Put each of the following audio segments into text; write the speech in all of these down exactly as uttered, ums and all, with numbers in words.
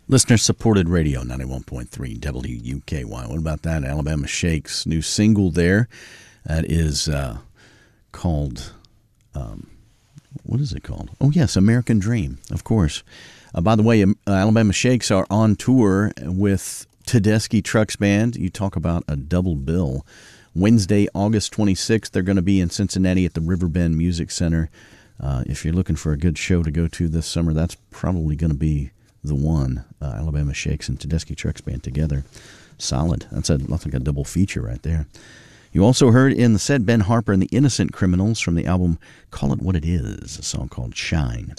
Listener-supported radio, ninety-one point three W U K Y. What about that? Alabama Shakes' new single there. That is uh, called, um, what is it called? Oh, yes, American Dream, of course. Uh, by the way, um, Alabama Shakes are on tour with Tedeschi Trucks Band. You talk about a double bill. Wednesday, August twenty-sixth, they're going to be in Cincinnati at the Riverbend Music Center. Uh, if you're looking for a good show to go to this summer, that's probably going to be the one. uh, Alabama Shakes and Tedeschi Trucks Band together. Solid. That's, a, that's like a double feature right there. You also heard in the set Ben Harper and the Innocent Criminals from the album Call It What It Is, a song called Shine.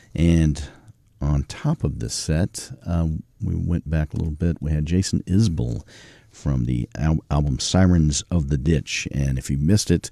And on top of this set, uh, we went back a little bit. We had Jason Isbell from the al- album Sirens of the Ditch. And if you missed it,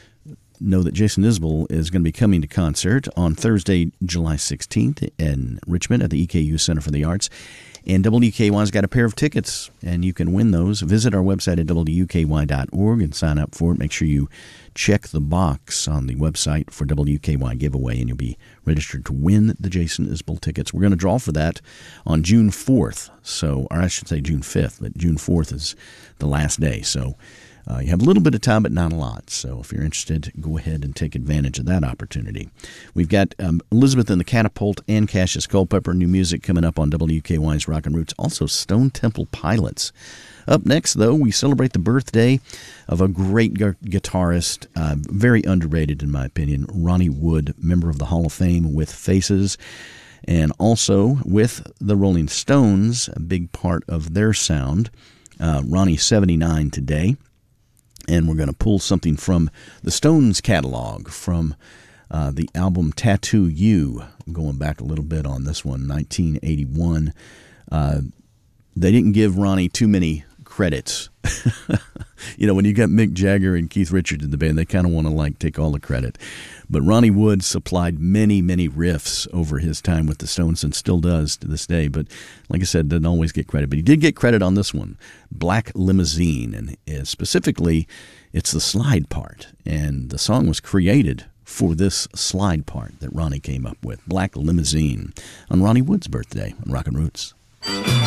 know that Jason Isbell is going to be coming to concert on Thursday, July sixteenth in Richmond at the E K U Center for the Arts. And W K Y's got a pair of tickets, and you can win those. Visit our website at W U K Y dot org and sign up for it. Make sure you check the box on the website for W K Y giveaway, and you'll be registered to win the Jason Isbell tickets. We're going to draw for that on June fourth, so, or I should say June fifth, but June fourth is the last day. So Uh, you have a little bit of time, but not a lot. So if you're interested, go ahead and take advantage of that opportunity. We've got um, Elizabeth and the Catapult and Cassius Culpepper, new music coming up on W K Y's Rockin' Roots. Also, Stone Temple Pilots. Up next, though, we celebrate the birthday of a great gu- guitarist, uh, very underrated in my opinion, Ronnie Wood, member of the Hall of Fame with Faces, and also with the Rolling Stones, a big part of their sound. Uh, Ronnie's seventy-nine today. And we're going to pull something from the Stones catalog from uh, the album Tattoo You, going back a little bit on this one, nineteen eighty-one. Uh, they didn't give Ronnie too many credits. You know, when you got Mick Jagger and Keith Richards in the band, they kind of want to like take all the credit. But Ronnie Wood supplied many, many riffs over his time with the Stones and still does to this day. But like I said, doesn't always get credit. But he did get credit on this one, Black Limousine. And uh, specifically, it's the slide part. And the song was created for this slide part that Ronnie came up with, Black Limousine, on Ronnie Wood's birthday on Rockin' Roots.